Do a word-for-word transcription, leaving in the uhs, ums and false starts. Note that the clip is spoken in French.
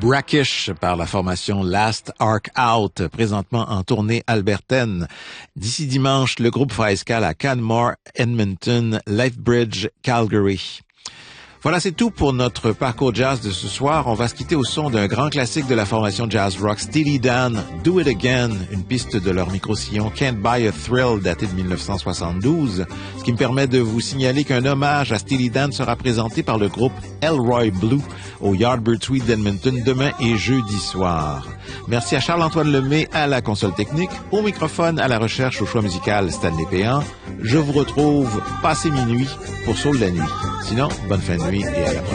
Brackish par la formation Last Arc Out, présentement en tournée albertaine. D'ici dimanche, le groupe fera escale à Canmore, Edmonton, Lethbridge, Calgary. Voilà, c'est tout pour notre parcours jazz de ce soir. On va se quitter au son d'un grand classique de la formation jazz rock, Steely Dan, Do It Again, une piste de leur micro-sillon Can't Buy a Thrill daté de dix-neuf cent soixante-douze, ce qui me permet de vous signaler qu'un hommage à Steely Dan sera présenté par le groupe Elroy Blue au Yardbird Suite d'Edmonton demain et jeudi soir. Merci à Charles-Antoine Lemay à la console technique, au microphone, à la recherche, au choix musical Stanley Péan. Je vous retrouve passé minuit pour Soul la nuit. Sinon, bonne fin de nuit et à la prochaine.